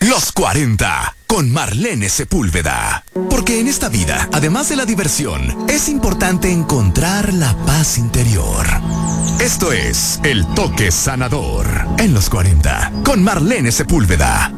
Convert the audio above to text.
Los 40, con Marlene Sepúlveda. Porque en esta vida, además de la diversión, es importante encontrar la paz interior. Esto es El Toque Sanador en Los 40, con Marlene Sepúlveda.